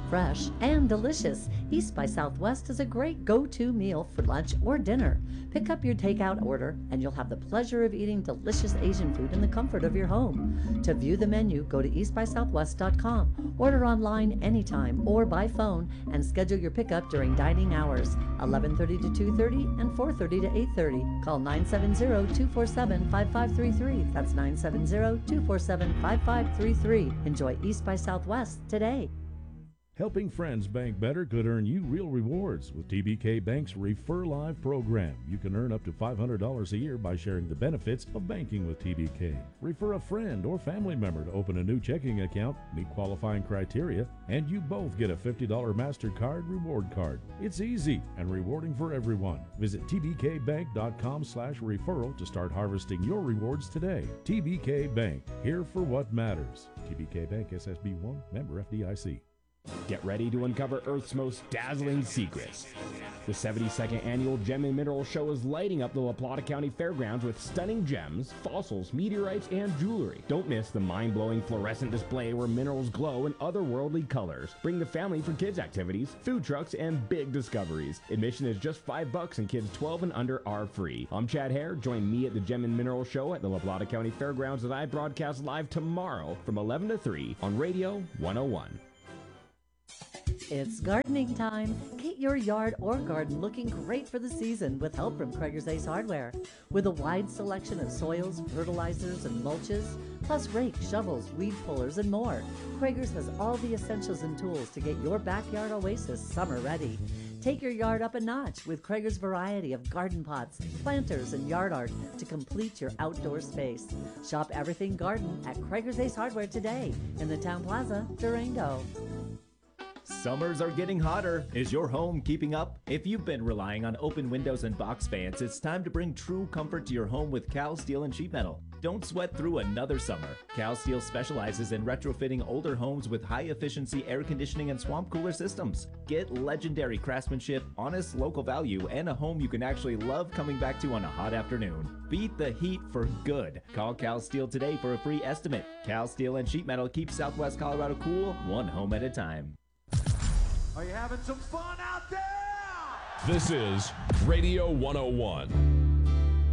Fresh and delicious, East by Southwest is a great go-to meal for lunch or dinner. Pick up your takeout order and you'll have the pleasure of eating delicious Asian food in the comfort of your home. To view the menu, go to eastbysouthwest.com. Order online anytime or by phone and schedule your pickup during dining hours, 11:30 to 2:30 and 4:30 to 8:30. Call 970-247-5533. That's 970-247-5533. Enjoy East by Southwest today. Helping friends bank better could earn you real rewards with TBK Bank's Refer Live program. You can earn up to $500 a year by sharing the benefits of banking with TBK. Refer a friend or family member to open a new checking account, meet qualifying criteria, and you both get a $50 MasterCard reward card. It's easy and rewarding for everyone. Visit tbkbank.com/referral to start harvesting your rewards today. TBK Bank, here for what matters. TBK Bank, SSB 1, member FDIC. Get ready to uncover Earth's most dazzling secrets. The 72nd Annual Gem and Mineral Show is lighting up the La Plata County Fairgrounds with stunning gems, fossils, meteorites, and jewelry. Don't miss the mind-blowing fluorescent display where minerals glow in otherworldly colors. Bring the family for kids' activities, food trucks, and big discoveries. Admission is just $5 and kids 12 and under are free. I'm Chad Hare. Join me at the Gem and Mineral Show at the La Plata County Fairgrounds as I broadcast live tomorrow from 11 to 3 on Radio 101. It's gardening time. Get your yard or garden looking great for the season with help from Craigers Ace Hardware. With a wide selection of soils, fertilizers, and mulches, plus rakes, shovels, weed pullers, and more, Craigers has all the essentials and tools to get your backyard oasis summer ready. Take your yard up a notch with Craigers' variety of garden pots, planters, and yard art to complete your outdoor space. Shop everything garden at Craigers Ace Hardware today in the Town Plaza, Durango. Summers are getting hotter. Is your home keeping up? If you've been relying on open windows and box fans, it's time to bring true comfort to your home with Cal Steel and Sheet Metal. Don't sweat through another summer. Cal Steel specializes in retrofitting older homes with high-efficiency air conditioning and swamp cooler systems. Get legendary craftsmanship, honest local value, and a home you can actually love coming back to on a hot afternoon. Beat the heat for good. Call Cal Steel today for a free estimate. Cal Steel and Sheet Metal keeps Southwest Colorado cool, one home at a time. Are you having some fun out there? This is Radio 101.